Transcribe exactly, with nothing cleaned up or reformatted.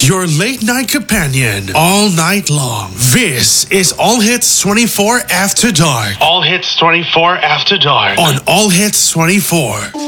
your late night companion all night long. This is All Hits twenty-four After Dark. All Hits twenty-four After Dark on All Hits twenty-four.